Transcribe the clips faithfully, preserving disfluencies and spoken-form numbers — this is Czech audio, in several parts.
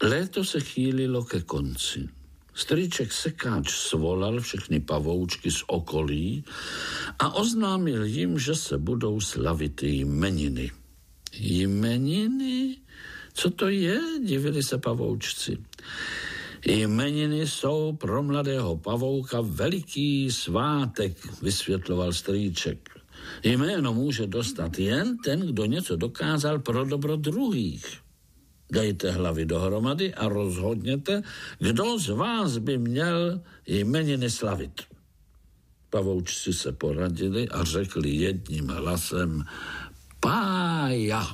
Léto se chýlilo ke konci. Strýček Sekáč svolal všechny pavoučky z okolí a oznámil jim, že se budou slavit jmeniny. Jmeniny? Co to je? Divili se pavoučci. Jmeniny jsou pro mladého pavouka veliký svátek, vysvětloval strýček. Jméno může dostat jen ten, kdo něco dokázal pro dobro druhých. Dejte hlavy dohromady a rozhodněte, kdo z vás by měl jmeniny slavit. Pavoučci se poradili a řekli jedním hlasem Pája.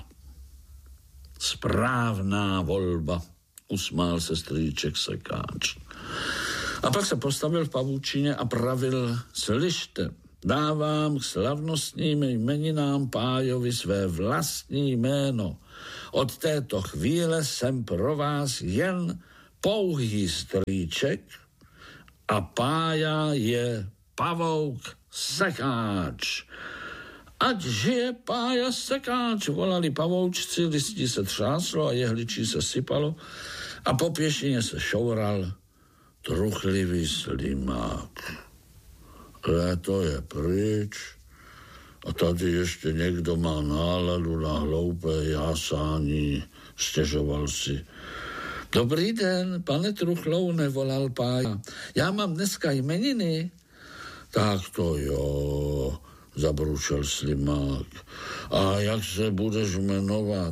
Správná volba, usmál se strýček Sekáč. A pak se postavil v pavučině a pravil, slyšte, dávám k slavnostním jmeninám Pájovi své vlastní jméno. Od této chvíle jsem pro vás jen pouhý strýček a Pája je Pavouk Sekáč. Ať žije Pája Sekáč, volali pavoučci, listí se třáslo a jehličí se sypalo a po pěšině se šoural truchlivý slimák. Léto je pryč a tady ještě někdo má náladu na hloupé jásání, stěžoval si. Dobrý den, pane Truchloune, volal Pája. Já mám dneska jmeniny. Tak to jo, zabručel slimák. A jak se budeš jmenovat?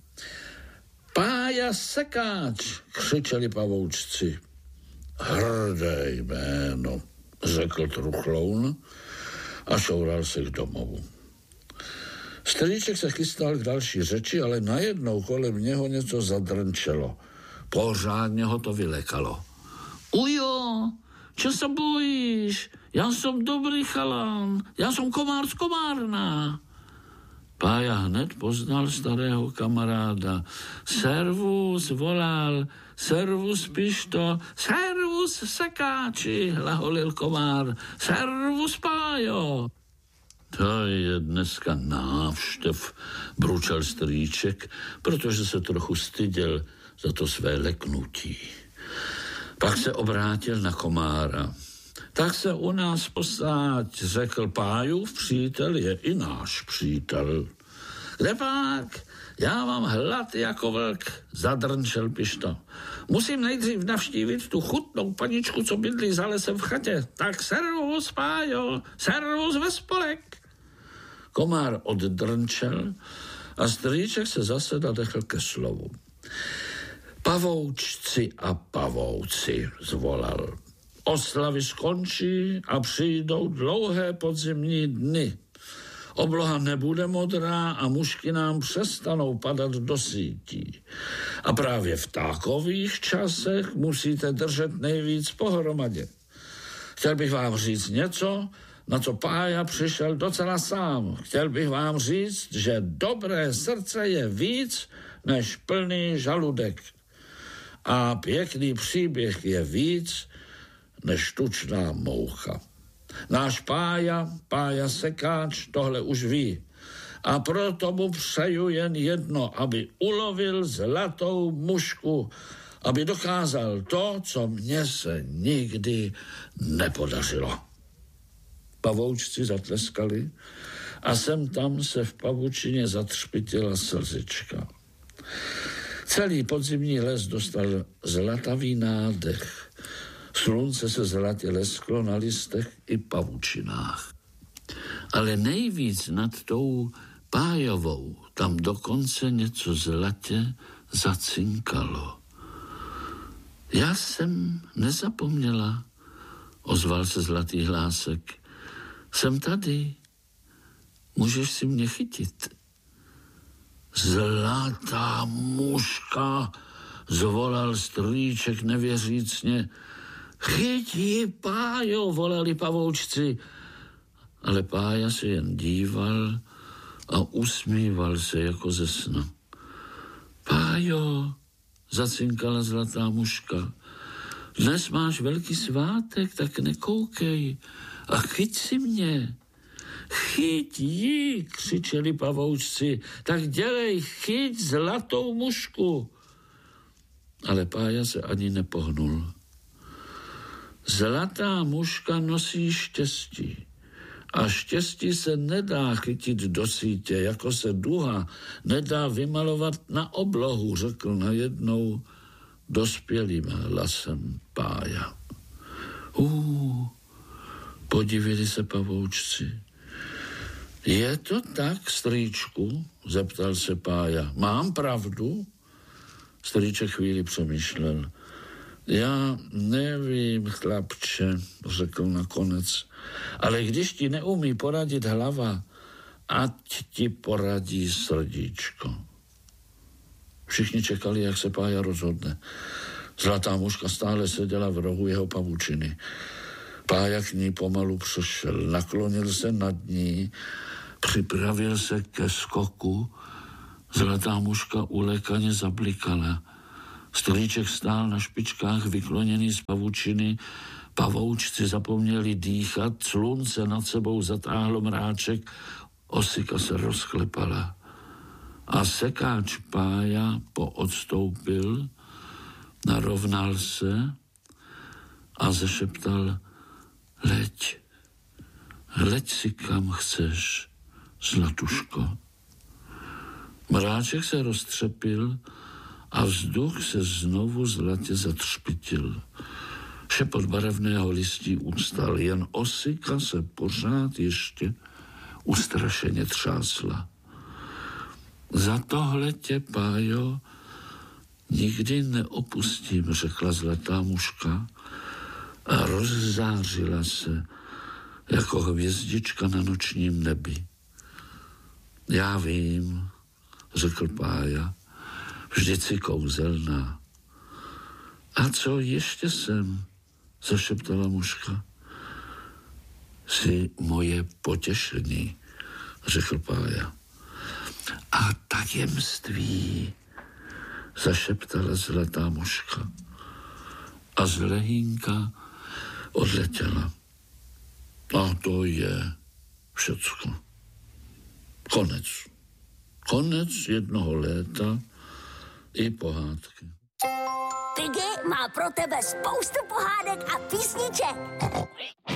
Pája Sekáč, křičeli pavoučci. Hrdé jméno, řekl Truchloun a šoural se k domovu. Strýček se chystal k další řeči, ale najednou kolem něho něco zadrnčelo. Pořádně ho to vylekalo. Ujo, čo se bojíš? Já jsem dobrý chalán, já jsem komár z Komárna. Pája hned poznal starého kamaráda. Servus, volal, servus, Pišto, servus, Sekáči, hlaholil komár, servus, Pájo. To je dneska návštěv, bručel strýček, protože se trochu styděl za to své leknutí. Pak se obrátil na komára. Tak se u nás posáď, řekl Pájův přítel, je i náš přítel. Kde pak? Já mám hlad jako vlk, zadrnčel Pišto. Musím nejdřív navštívit tu chutnou paničku, co bydlí za lesem v chatě. Tak servus, Pájo, servus ve spolek. Komár oddrnčel a strýček se zase nadechl ke slovu. Pavoučci a pavouci, zvolal. Oslavy skončí a přijdou dlouhé podzimní dny. Obloha nebude modrá a mušky nám přestanou padat do sítí. A právě v takových časech musíte držet nejvíc pohromadě. Chtěl bych vám říct něco, na co Pája přišel docela sám. Chtěl bych vám říct, že dobré srdce je víc než plný žaludek. A pěkný příběh je víc než tučná moucha. Náš Pája, Pája Sekáč, tohle už ví. A proto mu přeju jen jedno, aby ulovil zlatou mušku, aby dokázal to, co mně se nikdy nepodařilo. Pavoučci zatleskali a sem tam se v pavučině zatřpitila slzička. Celý podzimní les dostal zlatavý nádech. Slunce se zlatě lesklo na listech i pavučinách. Ale nejvíc nad tou Pájovou tam dokonce něco zlatě zacinkalo. Já jsem nezapomněla, ozval se zlatý hlásek. Jsem tady, můžeš si mě chytit. Zlatá muška, zvolal strýček nevěřícně. Chyť ji, Pájo, volali pavoučci. Ale Pája se jen díval a usmíval se jako ze sna. Pájo, zacinkala zlatá muška, dnes máš velký svátek, tak nekoukej a chyť si mě. Chyť ji, křičeli pavoučci, tak dělej, chyť zlatou mušku. Ale Pája se ani nepohnul. Zlatá muška nosí štěstí. A štěstí se nedá chytit do sítě, jako se duha nedá vymalovat na oblohu, řekl najednou dospělým hlasem Pája. Uh, podivili se pavoučci. Je to tak, strýčku? Zeptal se Pája. Mám pravdu? Strýček chvíli přemýšlel. Já nevím, chlapče, řekl nakonec, ale když ti neumí poradit hlava, ať ti poradí srdíčko. Všichni čekali, jak se Pája rozhodne. Zlatá muška stále seděla v rohu jeho pavučiny. Pája k ní pomalu přešel, naklonil se nad ní, připravil se ke skoku. Zlatá muška ulékaně zablikala. Strýček stál na špičkách vykloněný z pavučiny, pavoučci zapomněli dýchat, slunce nad sebou zatáhlo mráček, osika se rozklepala. A sekáč Pája poodstoupil, narovnal se a zešeptal: Leď, leď si kam chceš, Zlatuško. Mráček se roztřepil a vzduch se znovu zlatě zatřpitil. Šepot barevného listí ustal, jen osika se pořád ještě ustrašeně třásla. Za tohle tě, Pájo, nikdy neopustím, řekla zlatá muška a rozzářila se jako hvězdička na nočním nebi. Já vím, řekl Pája, vždyť si kouzelná. A co ještě jsem, zašeptala muška. Jsi moje potěšení, řekl Pája. A tajemství, zašeptala zlatá muška. A z lehínka odletěla. A to je všecko. Konec. Konec jednoho léta i pohádky. Piggy má pro tebe spoustu pohádek a písniček.